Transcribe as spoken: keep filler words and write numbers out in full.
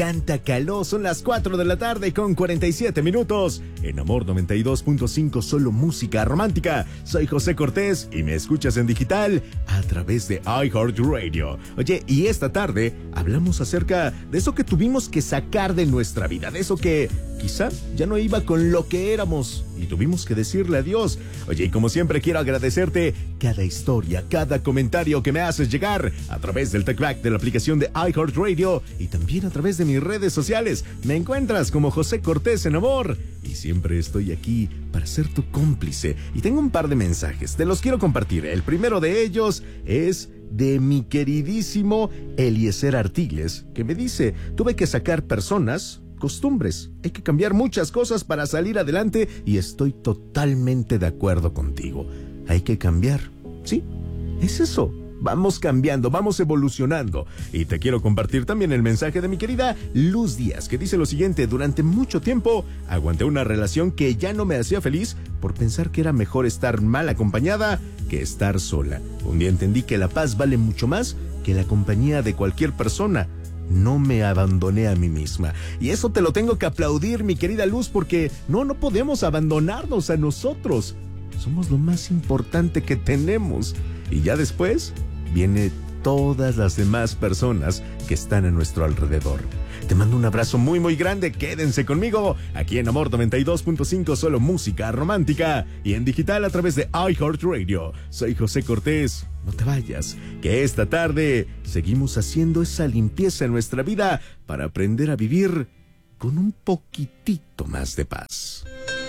Canta Caló, son las cuatro de la tarde con cuarenta y siete minutos. En Amor noventa y dos punto cinco, solo música romántica. Soy José Cortés y me escuchas en digital a través de iHeartRadio. Oye, y esta tarde hablamos acerca de eso que tuvimos que sacar de nuestra vida, de eso que quizá ya no iba con lo que éramos y tuvimos que decirle adiós. Oye, y como siempre quiero agradecerte cada historia, cada comentario que me haces llegar a través del TechBack de la aplicación de iHeartRadio y también a través de mis redes sociales. Me encuentras como José Cortés en Amor y siempre estoy aquí para ser tu cómplice. Y tengo un par de mensajes, te los quiero compartir. El primero de ellos es de mi queridísimo Eliezer Artiles, que me dice: tuve que sacar personas, costumbres, hay que cambiar muchas cosas para salir adelante y estoy totalmente de acuerdo contigo. Hay que cambiar, sí, es eso. Vamos cambiando, vamos evolucionando. Y te quiero compartir también el mensaje de mi querida Luz Díaz, que dice lo siguiente: durante mucho tiempo aguanté una relación que ya no me hacía feliz por pensar que era mejor estar mal acompañada que estar sola. Un día entendí que la paz vale mucho más que la compañía de cualquier persona. No me abandoné a mí misma. Y eso te lo tengo que aplaudir, mi querida Luz, porque no, no podemos abandonarnos a nosotros. Somos lo más importante que tenemos. Y ya después viene todas las demás personas que están a nuestro alrededor. Te mando un abrazo muy muy grande. Quédense conmigo aquí en Amor noventa y dos punto cinco, solo música romántica y en digital a través de iHeartRadio. Soy José Cortés. No te vayas, que esta tarde seguimos haciendo esa limpieza en nuestra vida para aprender a vivir con un poquitito más de paz.